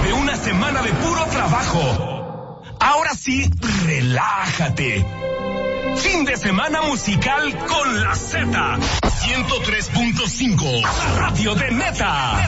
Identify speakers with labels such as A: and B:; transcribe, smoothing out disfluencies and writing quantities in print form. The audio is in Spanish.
A: de una semana de puro trabajo. Ahora sí, relájate. Fin de semana musical con la Z. 103.5, la radio de Neta.